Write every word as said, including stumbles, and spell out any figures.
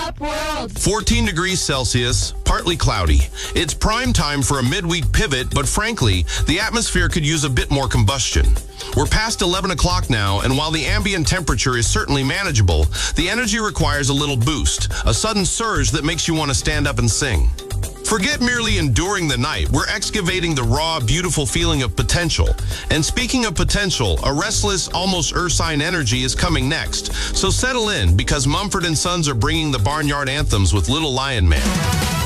Up World. fourteen degrees Celsius, partly cloudy. It's prime time for a midweek pivot, but frankly, the atmosphere could use a bit more combustion. We're past eleven o'clock now, and while the ambient temperature is certainly manageable, the energy requires a little boost, a sudden surge that makes you want to stand up and sing. Forget merely enduring the night. We're excavating the raw, beautiful feeling of potential. And speaking of potential, a restless, almost ursine energy is coming next. So settle in, because Mumford and Sons are bringing the barnyard anthems with Little Lion Man.